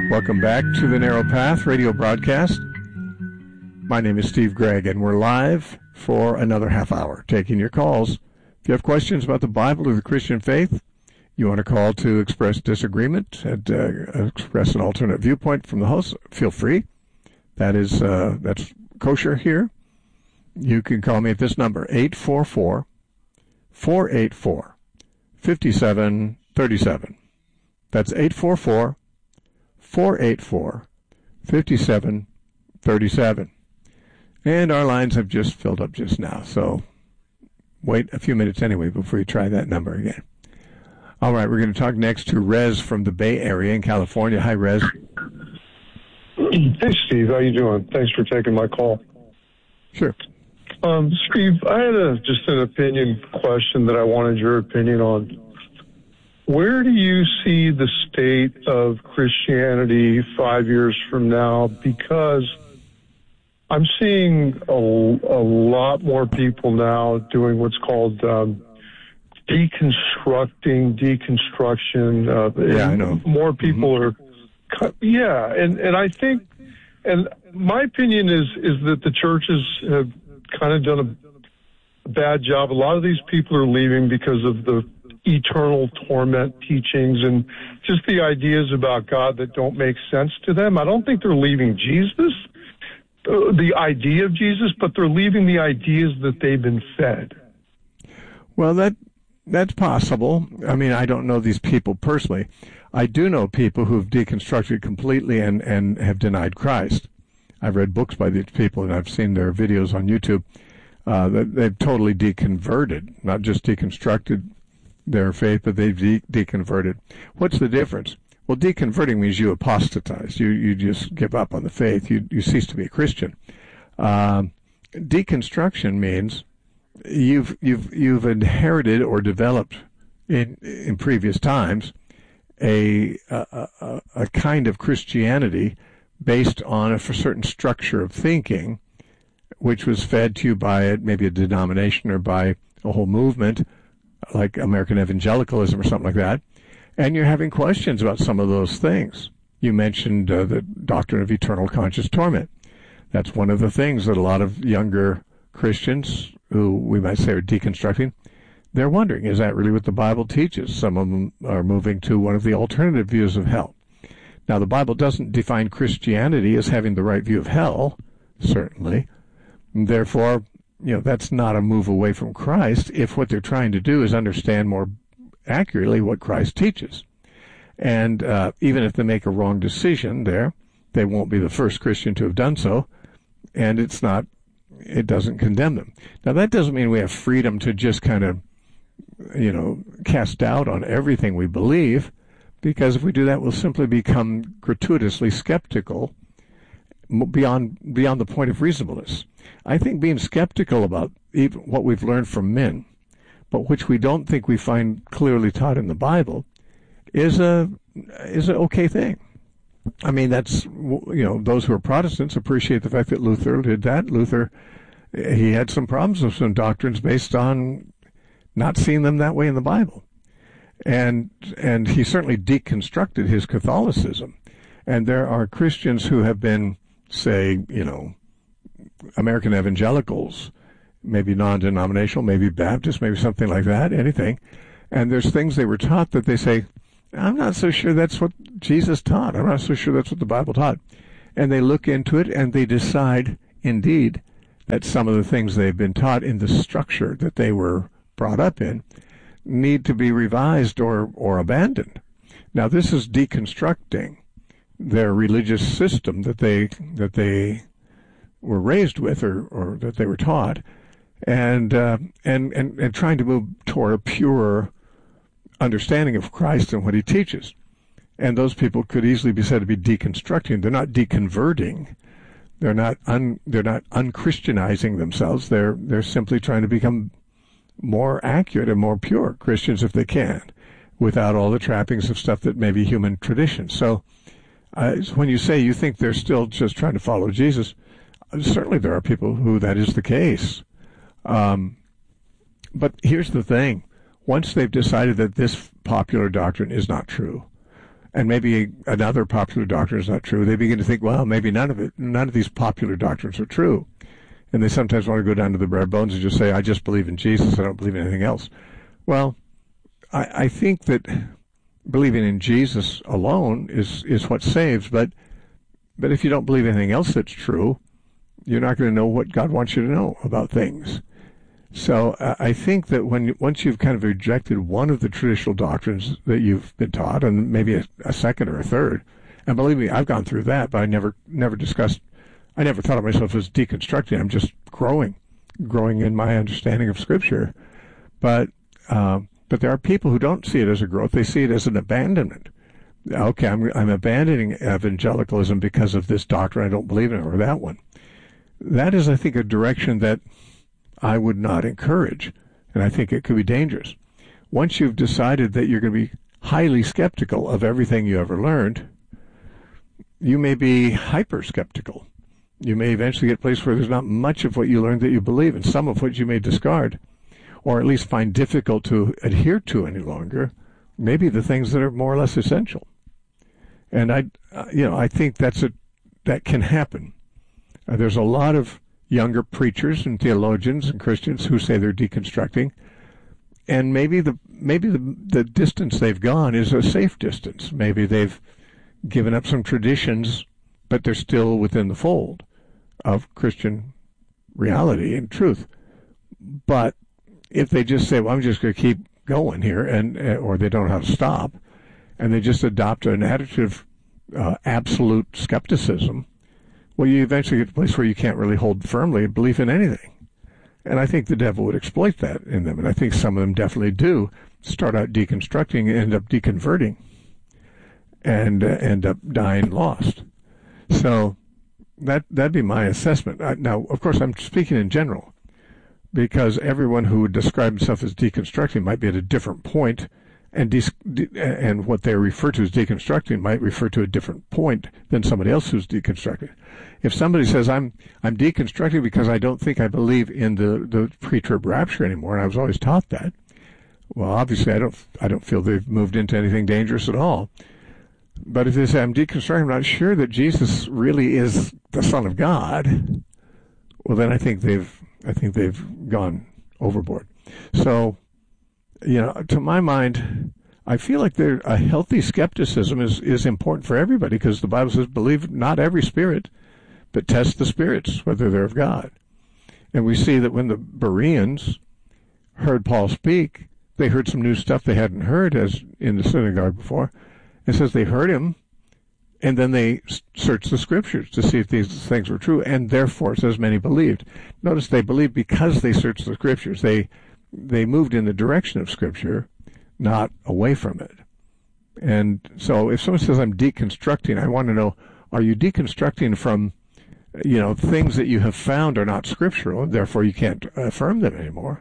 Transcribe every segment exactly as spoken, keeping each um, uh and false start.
Welcome back to the Narrow Path radio broadcast. My name is Steve Gregg, and we're live for another half hour, taking your calls. If you have questions about the Bible or the Christian faith, you want to call to express disagreement, and, uh, express an alternate viewpoint from the host, feel free. That is, uh, that's kosher here. You can call me at this number, eight four four, four eight four, five seven three seven. That's eight four four, four eight four, five seven three seven. And our lines have just filled up just now, so wait a few minutes anyway before you try that number again. All right, we're going to talk next to Rez from the Bay Area in California. Hi, Rez. Hey, Steve. How you doing? Thanks for taking my call. Sure. Um, Steve, I had a, just an opinion question that I wanted your opinion on. Where do you see the state of Christianity five years from now? Because I'm seeing a, a lot more people now doing what's called um, deconstructing, deconstruction. Uh, yeah, I know. More people mm-hmm. are, yeah, and, and I think, and my opinion is is that the churches have kind of done a bad job. A lot of these people are leaving because of the eternal torment teachings and just the ideas about God that don't make sense to them. I don't think they're leaving Jesus, uh, the idea of Jesus, but they're leaving the ideas that they've been fed. Well, that that's possible. I mean, I don't know these people personally. I do know people who've deconstructed completely and, and have denied Christ. I've read books by these people, and I've seen their videos on YouTube. Uh, that they've totally deconverted, not just deconstructed their faith, but they've de- deconverted. What's the difference? Well, deconverting means you apostatize. You you just give up on the faith. You you cease to be a Christian. Um, deconstruction means you've you've you've inherited or developed in in previous times a a, a, a kind of Christianity based on a certain structure of thinking, which was fed to you by maybe a denomination or by a whole movement, like American evangelicalism or something like that, and you're having questions about some of those things. You mentioned uh, the doctrine of eternal conscious torment. That's one of the things that a lot of younger Christians, who we might say are deconstructing, they're wondering, is that really what the Bible teaches? Some of them are moving to one of the alternative views of hell. Now, the Bible doesn't define Christianity as having the right view of hell, certainly. And therefore, you know, that's not a move away from Christ if what they're trying to do is understand more accurately what Christ teaches. And uh, even if they make a wrong decision there, they won't be the first Christian to have done so, and it's not, it doesn't condemn them. Now, that doesn't mean we have freedom to just kind of, you know, cast doubt on everything we believe, because if we do that, we'll simply become gratuitously skeptical beyond beyond the point of reasonableness. I think being skeptical about even what we've learned from men, but which we don't think we find clearly taught in the Bible, is a is an okay thing. I mean, that's, you know, those who are Protestants appreciate the fact that Luther did that. Luther, he had some problems with some doctrines based on not seeing them that way in the Bible. And and he certainly deconstructed his Catholicism. And there are Christians who have been, say, you know, American evangelicals, maybe non-denominational, maybe Baptist, maybe something like that, anything. And there's things they were taught that they say, I'm not so sure that's what Jesus taught. I'm not so sure that's what the Bible taught. And they look into it and they decide, indeed, that some of the things they've been taught in the structure that they were brought up in need to be revised or, or abandoned. Now, this is deconstructing their religious system that they that they were raised with or, or that they were taught, and, uh, and and and trying to move toward a purer understanding of Christ and what he teaches. And those people could easily be said to be deconstructing. They're not deconverting. They're not un, they're not unchristianizing themselves. They're they're simply trying to become more accurate and more pure Christians if they can, without all the trappings of stuff that may be human tradition. So uh, when you say you think they're still just trying to follow Jesus, certainly there are people who that is the case. Um, but here's the thing. Once they've decided that this popular doctrine is not true, and maybe another popular doctrine is not true, they begin to think, well, maybe none of it, none of these popular doctrines are true. And they sometimes want to go down to the bare bones and just say, I just believe in Jesus, I don't believe in anything else. Well, I, I think that believing in Jesus alone is, is what saves, but but if you don't believe anything else that's true, you're not going to know what God wants you to know about things. So uh, I think that when once you've kind of rejected one of the traditional doctrines that you've been taught, and maybe a, a second or a third, and believe me, I've gone through that, but I never never discussed, I never thought of myself as deconstructing. I'm just growing, growing in my understanding of Scripture. But uh, but there are people who don't see it as a growth; they see it as an abandonment. Okay, I'm I'm abandoning evangelicalism because of this doctrine I don't believe in, or that one. That is, I think, a direction that I would not encourage, and I think it could be dangerous. Once you've decided that you're going to be highly skeptical of everything you ever learned, you may be hyper-skeptical. You may eventually get a place where there's not much of what you learned that you believe, and some of what you may discard, or at least find difficult to adhere to any longer, maybe the things that are more or less essential. And I, you know, I think that's a, that can happen. Uh, there's a lot of younger preachers and theologians and Christians who say they're deconstructing, and maybe the maybe the the distance they've gone is a safe distance. Maybe they've given up some traditions, but they're still within the fold of Christian reality and truth. But if they just say, "Well, I'm just going to keep going here," and or they don't know how to stop, and they just adopt an attitude of uh, absolute skepticism, well, you eventually get to a place where you can't really hold firmly a belief in anything. And I think the devil would exploit that in them. And I think some of them definitely do start out deconstructing and end up deconverting and uh, end up dying lost. So that, that'd be my assessment. I, now, of course, I'm speaking in general, because everyone who would describe himself as deconstructing might be at a different point, and de- de- and what they refer to as deconstructing might refer to a different point than somebody else who's deconstructing. If somebody says, I'm I'm deconstructing because I don't think I believe in the, the pre-trib rapture anymore, and I was always taught that, well, obviously I don't I don't feel they've moved into anything dangerous at all. But if they say, I'm deconstructing, I'm not sure that Jesus really is the Son of God, well, then I think they've I think they've gone overboard. So, you know, to my mind, I feel like there a healthy skepticism is, is important for everybody, because the Bible says, believe not every spirit, but test the spirits, whether they're of God. And we see that when the Bereans heard Paul speak, they heard some new stuff they hadn't heard as in the synagogue before. It says they heard him, and then they searched the Scriptures to see if these things were true, and therefore, it says, many believed. Notice they believed because they searched the Scriptures. They they moved in the direction of Scripture, not away from it. And so if someone says, I'm deconstructing, I want to know, are you deconstructing from, you know, things that you have found are not scriptural, and therefore you can't affirm them anymore?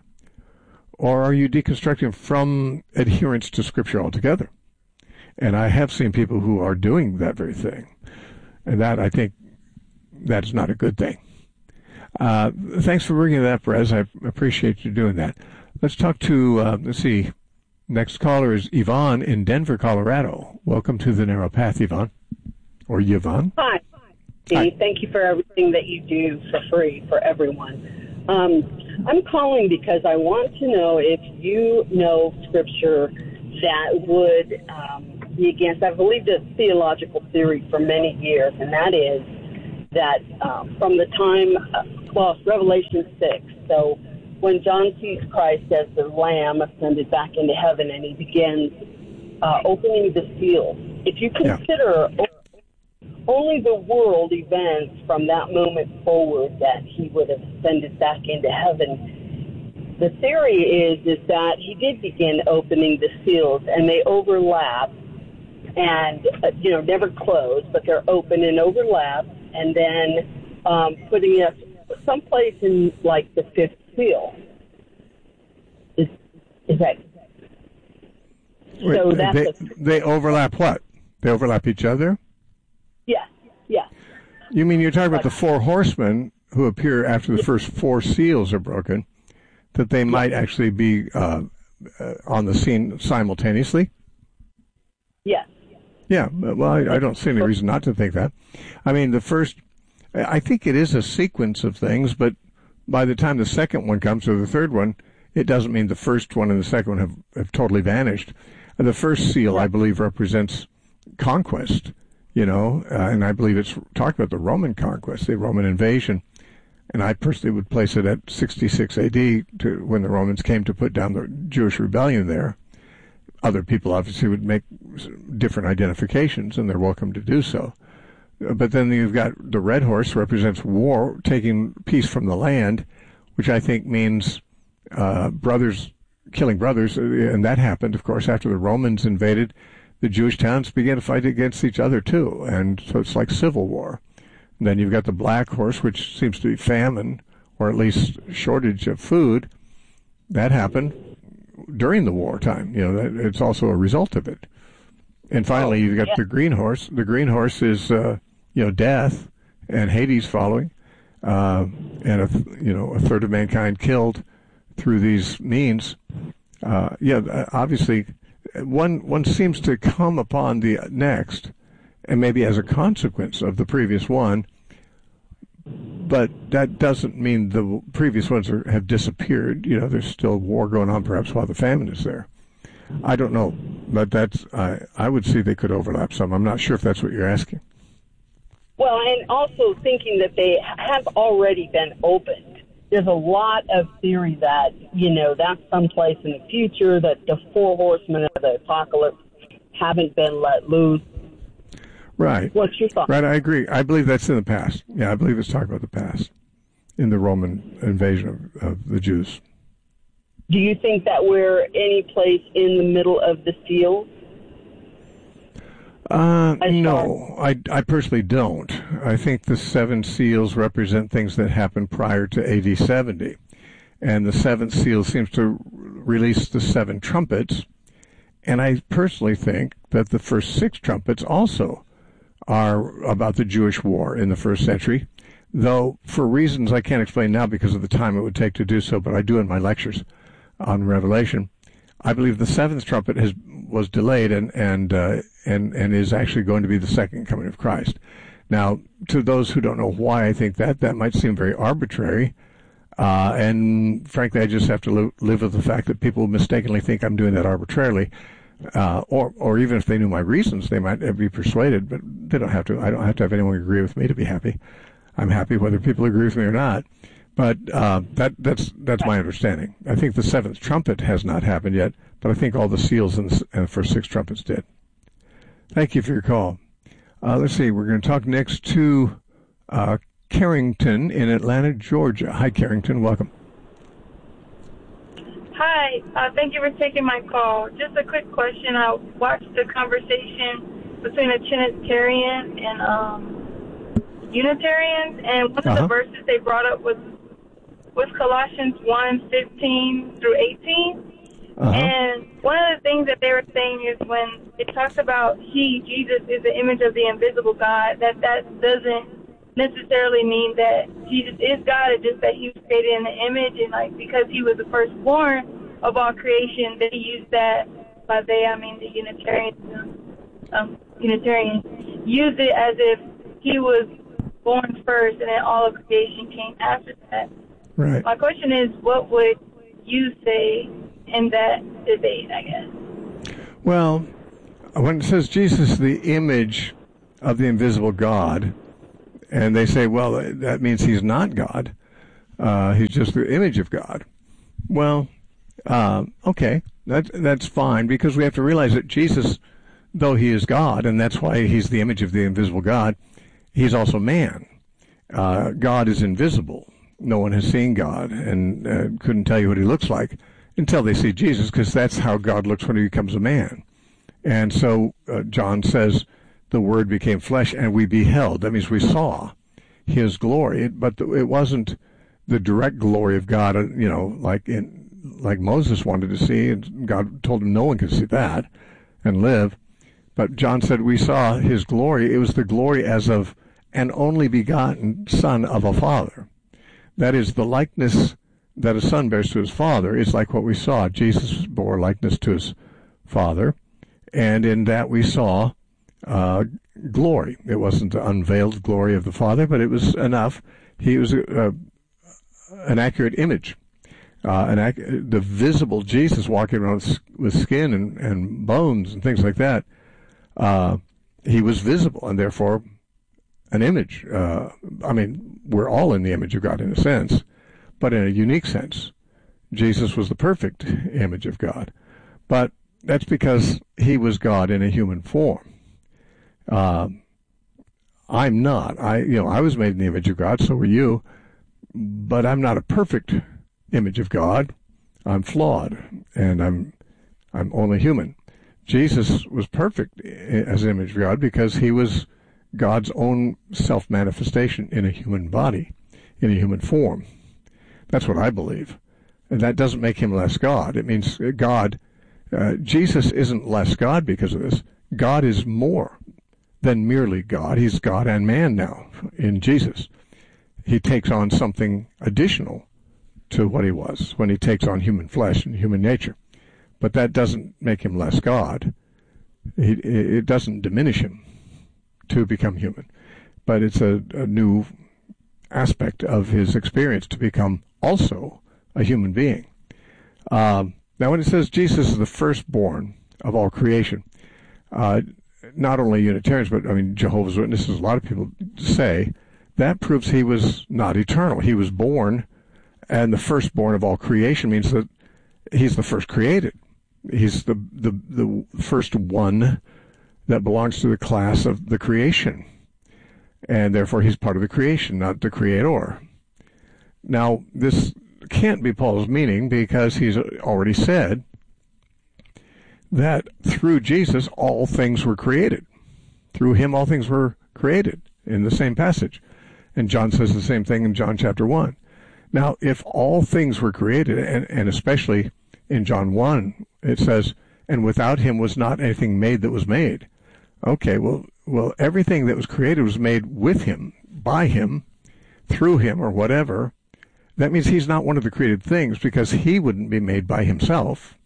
Or are you deconstructing from adherence to Scripture altogether? And I have seen people who are doing that very thing. And that, I think, that is not a good thing. Uh, thanks for bringing that up, Brez. I appreciate you doing that. Let's talk to, uh, let's see, next caller is Yvonne in Denver, Colorado. Welcome to the Narrow Path, Yvonne. Or Yvonne. Hi. Hi. Thank you for everything that you do for free for everyone. Um, I'm calling because I want to know if you know Scripture that would um, be against, I believed a theological theory for many years, and that is that um, from the time, uh, well, Revelation six, so when John sees Christ as the Lamb ascended back into heaven and he begins uh, opening the seals, if you consider yeah. only the world events from that moment forward that he would have ascended back into heaven, the theory is, is that he did begin opening the seals and they overlap and, uh, you know, never close, but they're open and overlap, and then um, putting us someplace in, like, the fifth seal. Is, is that... Wait, so that's they, a, they overlap what? They overlap each other? Yes, yes. You mean you're talking about the four horsemen who appear after the yes. first four seals are broken, that they might yes. actually be uh, uh, on the scene simultaneously? Yes. Yeah, well, I, I don't see any reason not to think that. I mean, the first, I think it is a sequence of things, but by the time the second one comes, or the third one, it doesn't mean the first one and the second one have, have totally vanished. The first seal, I believe, represents conquest, you know, uh, and I believe it's talked about the Roman conquest, the Roman invasion. And I personally would place it at sixty-six A D, to when the Romans came to put down the Jewish rebellion there. Other people obviously would make different identifications, and they're welcome to do so. But then you've got the red horse represents war, taking peace from the land, which I think means uh, brothers killing brothers. And that happened, of course, after the Romans invaded. The Jewish towns began to fight against each other, too. And so it's like civil war. And then you've got the black horse, which seems to be famine, or at least shortage of food. That happened during the wartime. You know, it's also a result of it. And finally, you've got yeah. the green horse. The green horse is, uh, you know, death and Hades following, uh, and a, you know, a third of mankind killed through these means. Uh, yeah, obviously, one one seems to come upon the next, and maybe as a consequence of the previous one. But that doesn't mean the previous ones are, have disappeared. You know, there's still war going on, perhaps while the famine is there. I don't know, but that's I I would see they could overlap some. I'm not sure if that's what you're asking. Well, and also thinking that they have already been opened. There's a lot of theory that, you know, that's someplace in the future, that the four horsemen of the apocalypse haven't been let loose. Right. What's your thought? Right, I agree. I believe that's in the past. Yeah, I believe it's talking about the past in the Roman invasion of, of the Jews. Do you think that we're any place in the middle of the seals? Uh, no, I, I personally don't. I think the seven seals represent things that happened prior to A D seventy. And the seventh seal seems to release the seven trumpets. And I personally think that the first six trumpets also are about the Jewish war in the first century, though for reasons I can't explain now because of the time it would take to do so, but I do in my lectures on Revelation. I believe the seventh trumpet has was delayed and and uh, and and is actually going to be the second coming of Christ. Now, to those who don't know why I think that, that might seem very arbitrary, uh, and frankly, I just have to li- live with the fact that people mistakenly think I'm doing that arbitrarily. Uh, or, or even if they knew my reasons, they might be persuaded, but they don't have to. I don't have to have anyone agree with me to be happy. I'm happy whether people agree with me or not. But uh, that, that's that's my understanding. I think the seventh trumpet has not happened yet, but I think all the seals and the, and the first six trumpets did. Thank you for your call. Uh, let's see. We're going to talk next to uh, Carrington in Atlanta, Georgia. Hi, Carrington. Welcome. Hi, uh, thank you for taking my call. Just a quick question. I watched the conversation between a Trinitarian and um, Unitarians, and one uh-huh. of the verses they brought up was was Colossians one fifteen through eighteen. Uh-huh. And one of the things that they were saying is when it talks about he, Jesus, is the image of the invisible God, that that doesn't necessarily mean that Jesus is God. It's just that he was created in the image, and like because he was the firstborn of all creation, they use that. By they, I mean the Unitarians. Um, Unitarians use it as if he was born first, and then all of creation came after that. Right. My question is, what would you say in that debate? I guess. Well, when it says Jesus is the image of the invisible God, and they say, well, that means he's not God. Uh, he's just the image of God. Well, uh, okay, that, that's fine, because we have to realize that Jesus, though he is God, and that's why he's the image of the invisible God, he's also man. Uh, God is invisible. No one has seen God and uh, couldn't tell you what he looks like until they see Jesus, because that's how God looks when he becomes a man. And so uh, John says, the Word became flesh, and we beheld. That means we saw his glory, but it wasn't the direct glory of God, you know, like in like Moses wanted to see, and God told him no one could see that and live. But John said we saw his glory. It was the glory as of an only begotten Son of a Father. That is, the likeness that a son bears to his father is like what we saw. Jesus bore likeness to his Father, and in that we saw uh, glory. It wasn't the unveiled glory of the Father, but it was enough. He was a, a, an accurate image. Uh, an ac- the visible Jesus walking around with, with skin and, and bones and things like that, uh, he was visible and therefore an image. Uh, I mean, we're all in the image of God in a sense, but in a unique sense. Jesus was the perfect image of God. But that's because he was God in a human form. Uh, I'm not. I, you know, I was made in the image of God, so were you, but I'm not a perfect image of God. I'm flawed, and I'm, I'm only human. Jesus was perfect as an image of God because he was God's own self-manifestation in a human body, in a human form. That's what I believe. And that doesn't make him less God. It means God, uh, Jesus isn't less God because of this. God is more than merely God. He's God and man now in Jesus. He takes on something additional to what he was when he takes on human flesh and human nature. But that doesn't make him less God. It, it doesn't diminish him to become human. But it's a, a new aspect of his experience to become also a human being. Um, now, when it says Jesus is the firstborn of all creation, uh, not only Unitarians, but I mean Jehovah's Witnesses, a lot of people say that proves he was not eternal. He was born, and the firstborn of all creation means that he's the first created. He's the the the first one that belongs to the class of the creation, and therefore he's part of the creation, not the creator. Now, this can't be Paul's meaning because he's already said that through Jesus all things were created. Through him all things were created in the same passage. And John says the same thing in John chapter one. Now, if all things were created, and, and especially in John one, it says, and without him was not anything made that was made. Okay, well, well, everything that was created was made with him, by him, through him, or whatever. That means he's not one of the created things because he wouldn't be made by himself.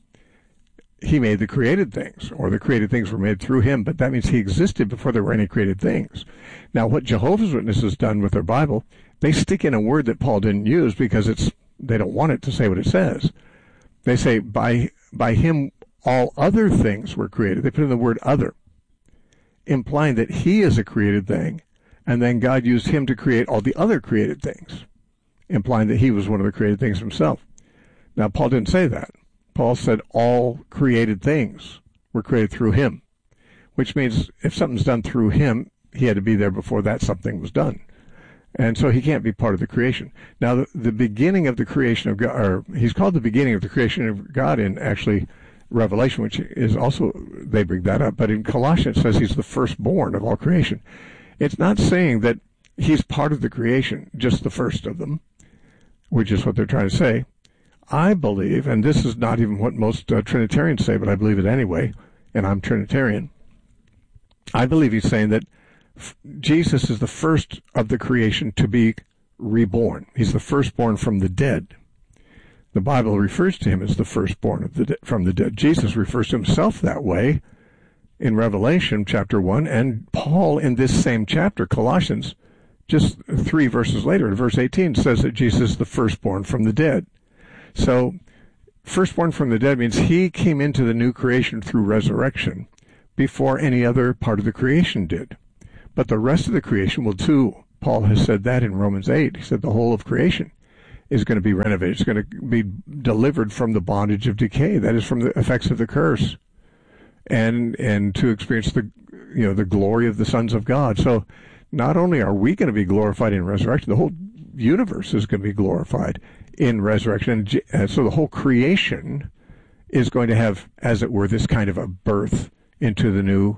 He made the created things, or the created things were made through him, but that means he existed before there were any created things. Now, what Jehovah's Witnesses has done with their Bible, they stick in a word that Paul didn't use because it's they don't want it to say what it says. They say, by by him all other things were created. They put in the word other, implying that he is a created thing, and then God used him to create all the other created things, implying that he was one of the created things himself. Now, Paul didn't say that. Paul said all created things were created through him, which means if something's done through him, he had to be there before that something was done. And so he can't be part of the creation. Now, the, the beginning of the creation of God, or he's called the beginning of the creation of God in actually Revelation, which is also, they bring that up, but in Colossians it says he's the firstborn of all creation. It's not saying that he's part of the creation, just the first of them, which is what they're trying to say. I believe, and this is not even what most uh, Trinitarians say, but I believe it anyway, and I'm Trinitarian. I believe he's saying that f- Jesus is the first of the creation to be reborn. He's the firstborn from the dead. The Bible refers to him as the firstborn of the de- from the dead. Jesus refers to himself that way in Revelation chapter one, and Paul in this same chapter, Colossians, just three verses later, in verse eighteen, says that Jesus is the firstborn from the dead. So, firstborn from the dead means he came into the new creation through resurrection before any other part of the creation did. But the rest of the creation will too. Paul has said that in Romans eight. He said the whole of creation is going to be renovated. It's going to be delivered from the bondage of decay. That is from the effects of the curse. And and to experience the you know the glory of the sons of God. So not only are we going to be glorified in resurrection, the whole universe is going to be glorified in resurrection. And so the whole creation is going to have, as it were, this kind of a birth into the new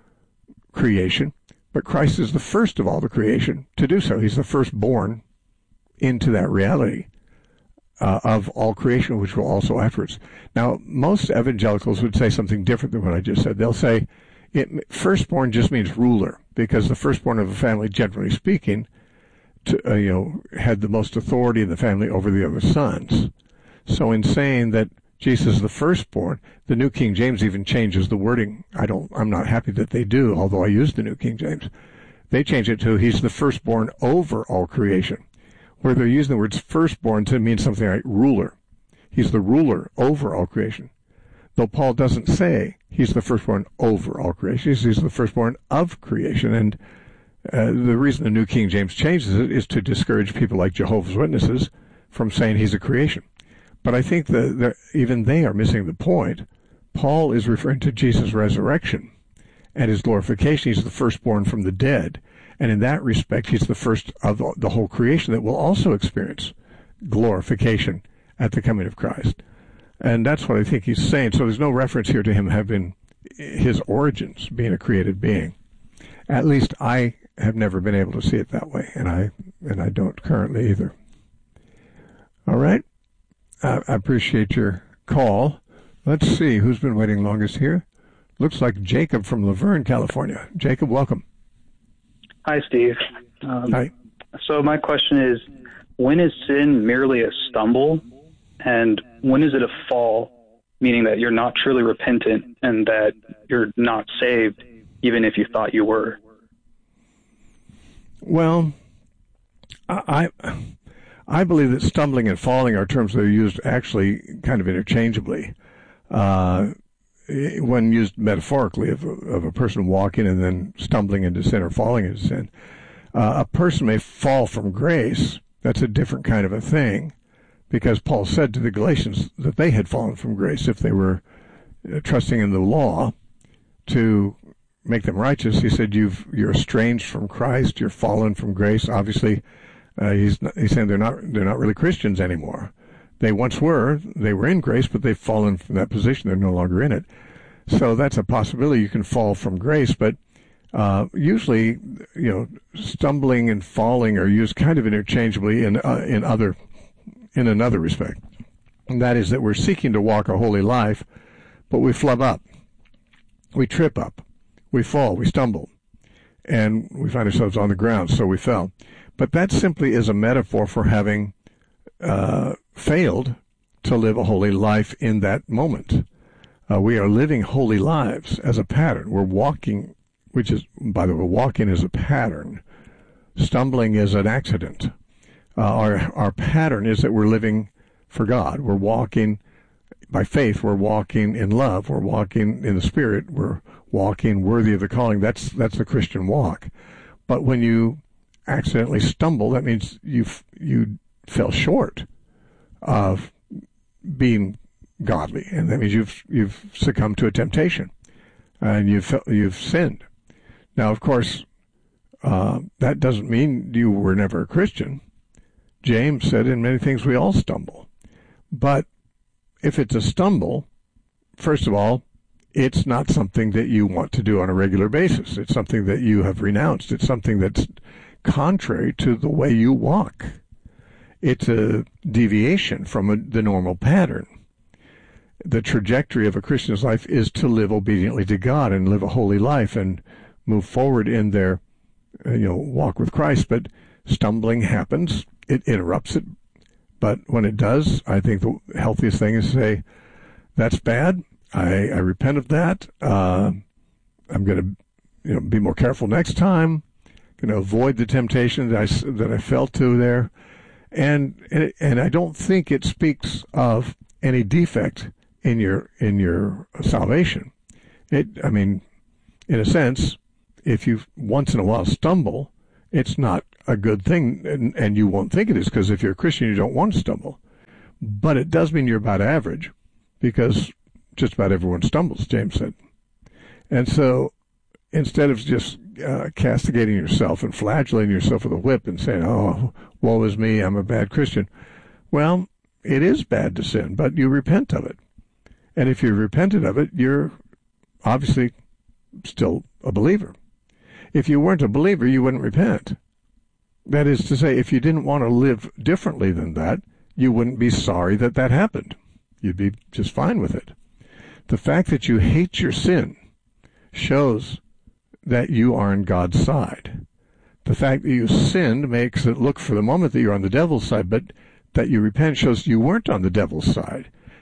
creation. But Christ is the first of all the creation to do so. He's the firstborn into that reality uh, of all creation, which will also afterwards. Now, most evangelicals would say something different than what I just said. They'll say it, firstborn just means ruler, because the firstborn of a family, generally speaking, to, uh, you know, had the most authority in the family over the other sons. So in saying that Jesus is the firstborn. The New King James even changes the wording. I don't, I'm not happy that they do, although I use the New King James. They change it to he's the firstborn over all creation, where they're using the words firstborn to mean something like ruler. He's the ruler over all creation. Though Paul doesn't say he's the firstborn over all creation, he's the firstborn of creation. And uh, the reason the New King James changes it is to discourage people like Jehovah's Witnesses from saying he's a creation. But I think that even they are missing the point. Paul is referring to Jesus' resurrection and his glorification. He's the firstborn from the dead. And in that respect, he's the first of the whole creation that will also experience glorification at the coming of Christ. And that's what I think he's saying. So there's no reference here to him having his origins being a created being. At least I have never been able to see it that way, and I and I don't currently either. All right. I appreciate your call. Let's see who's been waiting longest here. Looks like Jacob from Laverne, California. Jacob, welcome. Hi, Steve. Um, Hi. So my question is, when is sin merely a stumble, and when is it a fall, meaning that you're not truly repentant and that you're not saved, even if you thought you were? Well, I I believe that stumbling and falling are terms that are used actually kind of interchangeably. Uh, when used metaphorically of a, of a person walking and then stumbling into sin or falling into sin. Uh, a person may fall from grace. That's a different kind of a thing, because Paul said to the Galatians that they had fallen from grace if they were uh, trusting in the law to make them righteous. He said, You've, you're estranged from Christ, you're fallen from grace. Obviously, uh, he's, not, he's saying they're not, they're not really Christians anymore. They once were, they were in grace, but they've fallen from that position. They're no longer in it. So that's a possibility. You can fall from grace, but uh, usually, you know, stumbling and falling are used kind of interchangeably in uh, in other in another respect, and that is that we're seeking to walk a holy life, but we flub up, we trip up, we fall, we stumble, and we find ourselves on the ground. So we fell, but that simply is a metaphor for having Uh, failed to live a holy life in that moment. Uh, we are living holy lives as a pattern. We're walking, which is, by the way, walking is a pattern. Stumbling is an accident. Uh, our, our pattern is that we're living for God. We're walking by faith. We're walking in love. We're walking in the Spirit. We're walking worthy of the calling. That's, that's the Christian walk. But when you accidentally stumble, that means you you fell short of being godly, and that means you've you've succumbed to a temptation, and you've you've sinned. Now, of course, uh, that doesn't mean you were never a Christian. James said, "In many things we all stumble," but if it's a stumble, first of all, it's not something that you want to do on a regular basis. It's something that you have renounced. It's something that's contrary to the way you walk. It's a deviation from a, the normal pattern. The trajectory of a Christian's life is to live obediently to God and live a holy life and move forward in their, uh, you know, walk with Christ. But stumbling happens. It interrupts it. But when it does, I think the healthiest thing is to say, that's bad. I, I repent of that. Uh, I'm going to, you know, be more careful next time. Going to avoid the temptation that I, that I fell to there. And, and I don't think it speaks of any defect in your in your salvation. It, I mean, in a sense, if you once in a while stumble, it's not a good thing, and, and you won't think it is, because if you're a Christian, you don't want to stumble. But it does mean you're about average, because just about everyone stumbles, James said. And so instead of just uh, castigating yourself and flagellating yourself with a whip and saying, oh, woe is me, I'm a bad Christian. Well, it is bad to sin, but you repent of it. And if you repented of it, you're obviously still a believer. If you weren't a believer, you wouldn't repent. That is to say, if you didn't want to live differently than that, you wouldn't be sorry that that happened. You'd be just fine with it. The fact that you hate your sin shows that you are on God's side. The fact that you sinned makes it look for the moment that you're on the devil's side, but that you repent shows you weren't on the devil's side.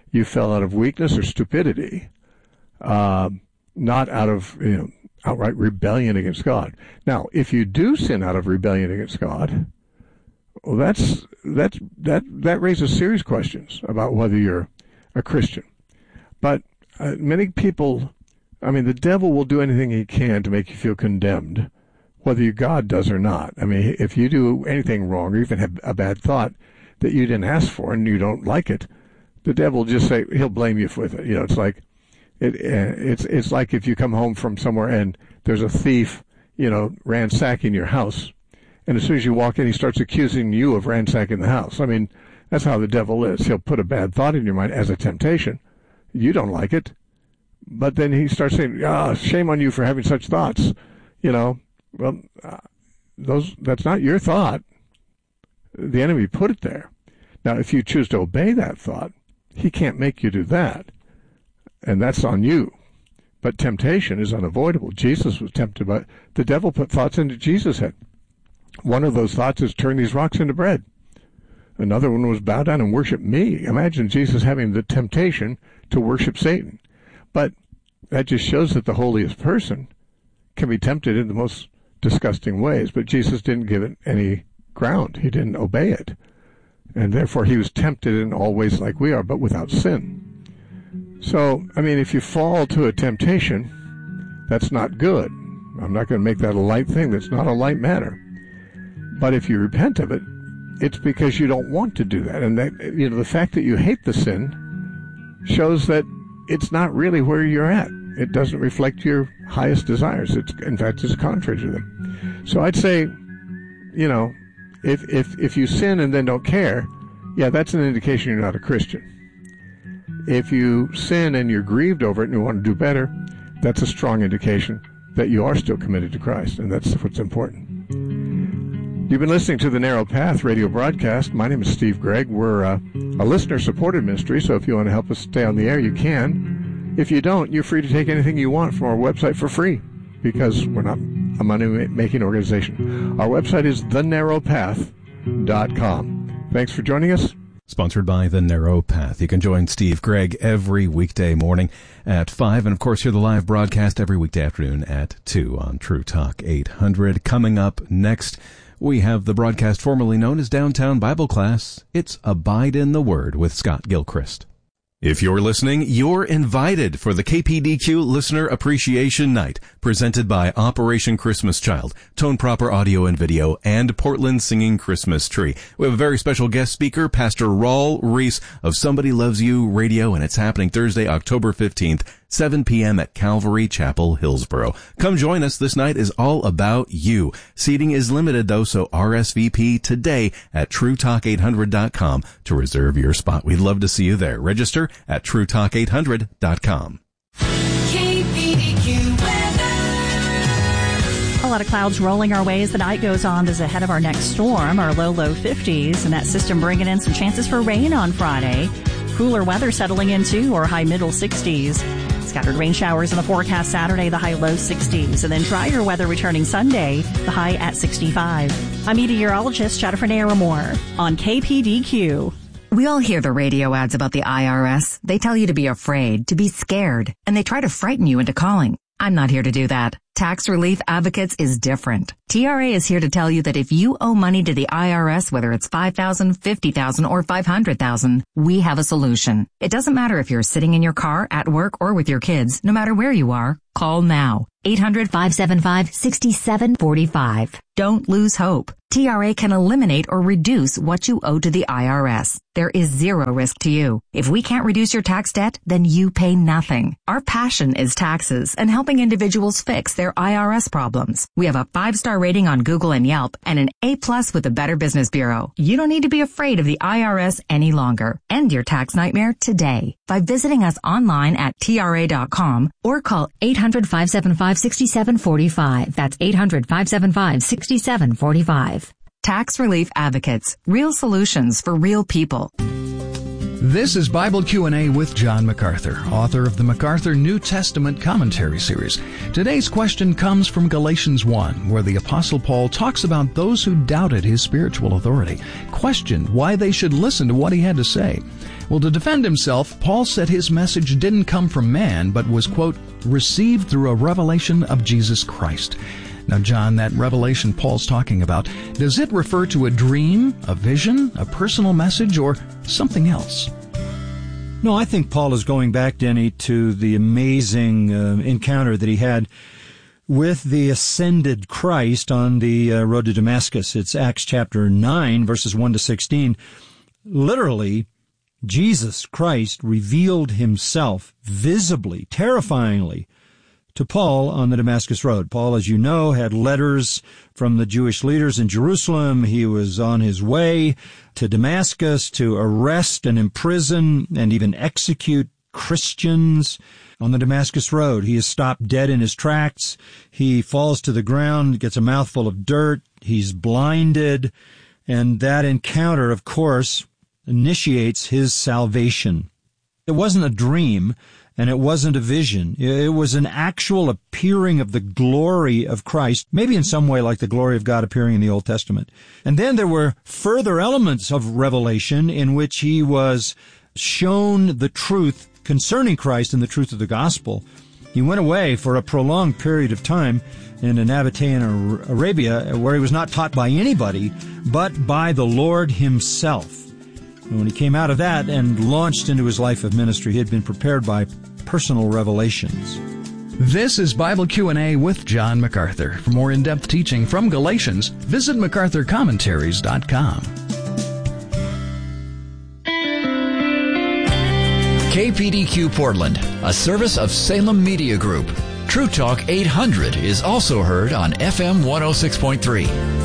you fell out of weakness or stupidity, uh, not out of, you know, outright rebellion against God. Now, if you do sin out of rebellion against God, well, that's that's that that raises serious questions about whether you're a Christian. But uh, many people, I mean, the devil will do anything he can to make you feel condemned, whether God does or not. I mean, if you do anything wrong or even have a bad thought that you didn't ask for and you don't like it, the devil will just say, he'll blame you for it. You know, it's like, it, it's, it's like if you come home from somewhere and there's a thief, you know, ransacking your house. And as soon as you walk in, he starts accusing you of ransacking the house. I mean, that's how the devil is. He'll put a bad thought in your mind as a temptation. You don't like it. But then he starts saying, ah, shame on you for having such thoughts. You know, well, uh, those that's not your thought. The enemy put it there. Now, if you choose to obey that thought, he can't make you do that. And that's on you. But temptation is unavoidable. Jesus was tempted by, the devil put thoughts into Jesus' head. One of those thoughts is turn these rocks into bread. Another one was bow down and worship me. Imagine Jesus having the temptation to worship Satan. But that just shows that the holiest person can be tempted in the most disgusting ways. But Jesus didn't give it any ground. He didn't obey it. And therefore he was tempted in all ways like we are, but without sin. So, I mean, if you fall to a temptation, that's not good. I'm not going to make that a light thing. That's not a light matter. But if you repent of it, it's because you don't want to do that. And that, you know, the fact that you hate the sin shows that it's not really where you're at. It doesn't reflect your highest desires. It's, in fact, it's contrary to them. So I'd say, you know, if, if, if you sin and then don't care, yeah, that's an indication you're not a Christian. If you sin and you're grieved over it and you want to do better, that's a strong indication that you are still committed to Christ, and that's what's important. You've been listening to the Narrow Path radio broadcast. My name is Steve Gregg. We're uh, a listener-supported ministry, so if you want to help us stay on the air, you can. If you don't, you're free to take anything you want from our website for free, because we're not a money-making organization. Our website is the narrow path dot com. Thanks for joining us. Sponsored by The Narrow Path. You can join Steve Gregg every weekday morning at five, and of course hear the live broadcast every weekday afternoon at two on True Talk eight hundred. Coming up next, we have the broadcast formerly known as Downtown Bible Class. It's Abide in the Word with Scott Gilchrist. If you're listening, you're invited for the K P D Q Listener Appreciation Night, presented by Operation Christmas Child, Tone Proper Audio and Video, and Portland Singing Christmas Tree. We have a very special guest speaker, Pastor Raul Reese of Somebody Loves You Radio, and it's happening Thursday, October fifteenth, seven p.m. at Calvary Chapel, Hillsboro. Come join us. This night is all about you. Seating is limited, though, so R S V P today at true talk eight hundred dot com to reserve your spot. We'd love to see you there. Register at true talk eight hundred dot com. K P D Q weather. A lot of clouds rolling our way as the night goes on. This is ahead of our next storm, our low, low fifties, and that system bringing in some chances for rain on Friday. Cooler weather settling in too, or high middle sixties. Scattered rain showers in the forecast Saturday, the high low sixties. And then drier weather returning Sunday, the high at sixty-five. I'm meteorologist Jennifer Naramore on K P D Q. We all hear the radio ads about the I R S. They tell you to be afraid, to be scared, and they try to frighten you into calling. I'm not here to do that. Tax Relief Advocates is different. T R A is here to tell you that if you owe money to the I R S, whether it's five thousand dollars, fifty thousand dollars, or five hundred thousand dollars, we have a solution. It doesn't matter if you're sitting in your car, at work, or with your kids. No matter where you are, call now. eight hundred, five seven five, six seven four five. Don't lose hope. T R A can eliminate or reduce what you owe to the I R S. There is zero risk to you. If we can't reduce your tax debt, then you pay nothing. Our passion is taxes and helping individuals fix their I R S problems. We have a five-star rating on Google and Yelp and an A plus with the Better Business Bureau. You don't need to be afraid of the I R S any longer. End your tax nightmare today by visiting us online at T R A dot com or call eight hundred, five seven five, six seven four five. That's eight hundred, five seven five, six seven four five. Tax Relief Advocates. Real solutions for real people. This is Bible Q and A with John MacArthur, author of the MacArthur New Testament Commentary Series. Today's question comes from Galatians one, where the Apostle Paul talks about those who doubted his spiritual authority, questioned why they should listen to what he had to say. Well, to defend himself, Paul said his message didn't come from man, but was, quote, received through a revelation of Jesus Christ. Now, John, that revelation Paul's talking about, does it refer to a dream, a vision, a personal message, or something else? No, I think Paul is going back, Denny, to the amazing uh, encounter that he had with the ascended Christ on the uh, road to Damascus. It's Acts chapter nine, verses one to sixteen. Literally, Jesus Christ revealed himself visibly, terrifyingly, to Paul on the Damascus Road. Paul, as you know, had letters from the Jewish leaders in Jerusalem. He was on his way to Damascus to arrest and imprison and even execute Christians on the Damascus Road. He is stopped dead in his tracks. He falls to the ground, gets a mouthful of dirt. He's blinded. And that encounter, of course, initiates his salvation. It wasn't a dream. And it wasn't a vision. It was an actual appearing of the glory of Christ, maybe in some way like the glory of God appearing in the Old Testament. And then there were further elements of revelation in which he was shown the truth concerning Christ and the truth of the gospel. He went away for a prolonged period of time in Nabatean Arabia, where he was not taught by anybody, but by the Lord himself. And when he came out of that and launched into his life of ministry, he had been prepared by personal revelations. This is Bible Q and A with John MacArthur. For more in-depth teaching from Galatians, visit MacArthur Commentaries dot com. K P D Q Portland, a service of Salem Media Group. True Talk eight hundred is also heard on F M one oh six point three.